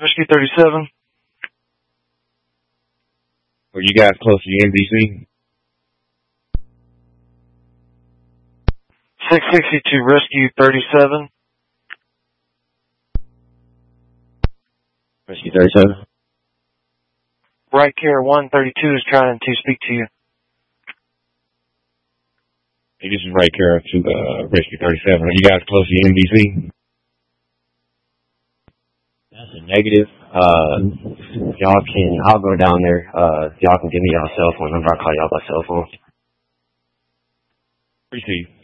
Rescue 37. Are you guys close to the NBC? 662 Rescue 37. Rescue 37. Right Care 132 is trying to speak to you. Hey, this is Right Care to Rescue 37. Are you guys close to the NBC? That's a negative. I'll go down there. Y'all can give me y'all cell phone number. I'll call y'all by cell phone. Appreciate you.